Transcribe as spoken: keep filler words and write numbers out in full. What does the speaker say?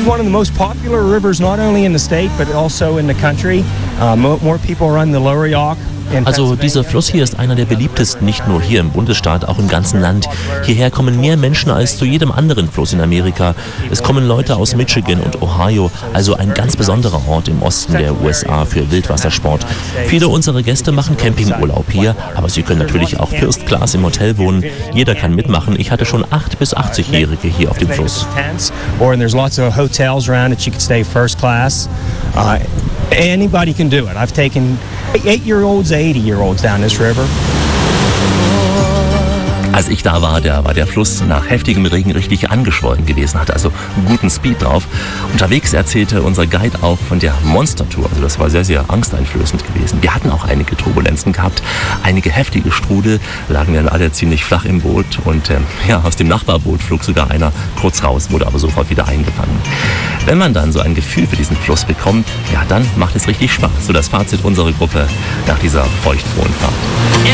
one of the most popular rivers not only in the state but also in the country. Uh, more, more people run the Lower Yawk. Also dieser Fluss hier ist einer der beliebtesten, nicht nur hier im Bundesstaat, auch im ganzen Land. Hierher kommen mehr Menschen als zu jedem anderen Fluss in Amerika. Es kommen Leute aus Michigan und Ohio, also ein ganz besonderer Ort im Osten der U S A für Wildwassersport. Viele unserer Gäste machen Campingurlaub hier, aber sie können natürlich auch First Class im Hotel wohnen. Jeder kann mitmachen. Ich hatte schon acht- bis achtzig-Jährige hier auf dem Fluss. Anybody can do it. I've taken eight-year-olds, eighty-year-olds down this river. Als ich da war, da war der Fluss nach heftigem Regen richtig angeschwollen gewesen, hatte also einen guten Speed drauf. Unterwegs erzählte unser Guide auch von der Monstertour. Also das war sehr, sehr angsteinflößend gewesen. Wir hatten auch einige Turbulenzen gehabt, einige heftige Strudel, lagen dann alle ziemlich flach im Boot und ähm, ja, aus dem Nachbarboot flog sogar einer kurz raus, wurde aber sofort wieder eingefangen. Wenn man dann so ein Gefühl für diesen Fluss bekommt, ja, dann macht es richtig Spaß. So das Fazit unserer Gruppe nach dieser feuchtfrohen Fahrt.